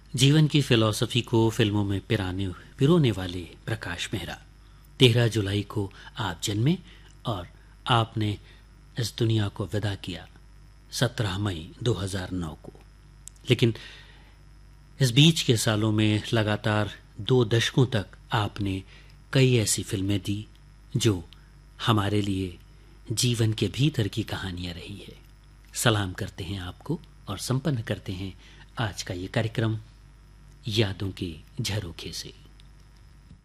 जीवन की फिलॉसफी को फिल्मों में पिरोने वाले प्रकाश मेहरा। 13 जुलाई को आप जन्मे और आपने इस दुनिया को विदा किया 17 मई 2009 को। लेकिन इस बीच के सालों में लगातार 2 दशकों तक आपने कई ऐसी फिल्में दी जो हमारे लिए जीवन के भीतर की कहानियां रही है। सलाम करते हैं आपको और संपन्न करते हैं आज का ये कार्यक्रम यादों के झरोखे से।